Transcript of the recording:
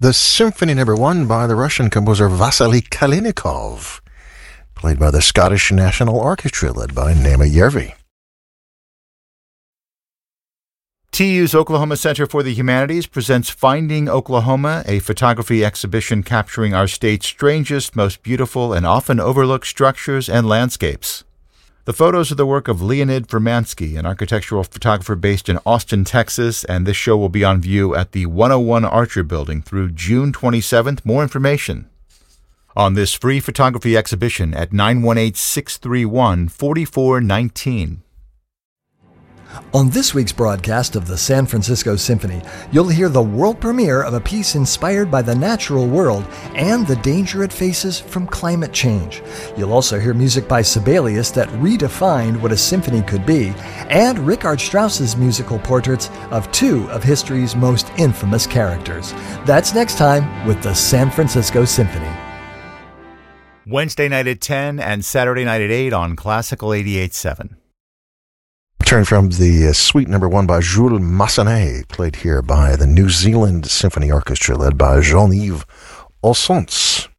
the Symphony No. 1 by the Russian composer Vasily Kalinikov, played by the Scottish National Orchestra, led by Nema Järvi. TU's Oklahoma Center for the Humanities presents Finding Oklahoma, a photography exhibition capturing our state's strangest, most beautiful, and often overlooked structures and landscapes. The photos are the work of Leonid Vermansky, an architectural photographer based in Austin, Texas, and this show will be on view at the 101 Archer Building through June 27th. More information on this free photography exhibition at 918-631-4419. On this week's broadcast of the San Francisco Symphony, you'll hear the world premiere of a piece inspired by the natural world and the danger it faces from climate change. You'll also hear music by Sibelius that redefined what a symphony could be, and Richard Strauss's musical portraits of two of history's most infamous characters. That's next time with the San Francisco Symphony. Wednesday night at 10 and Saturday night at 8 on Classical 88.7. Turn from the Suite No. 1 by Jules Massenet, played here by the New Zealand Symphony Orchestra, led by Jean-Yves Olsons.